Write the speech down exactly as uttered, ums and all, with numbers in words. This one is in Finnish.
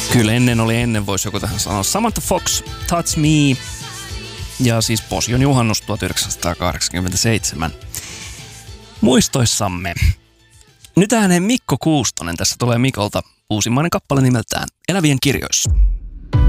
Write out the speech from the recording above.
Kyllä ennen oli ennen, voisi joku tähän sanoa. Samantha Fox, Touch Me. Ja siis Posion juhannus tuhatyhdeksänsataakahdeksankymmentäseitsemän. Muistoissamme. Nyt ääneen Mikko Kuustonen. Tässä tulee Mikolta uusimmainen kappale nimeltään Elävien kirjoissa.